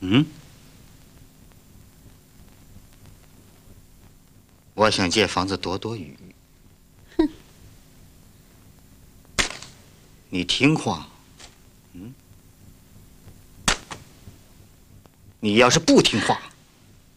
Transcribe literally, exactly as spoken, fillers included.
嗯，我想借房子躲躲雨。 哼， 你听话。嗯，你要是不听话。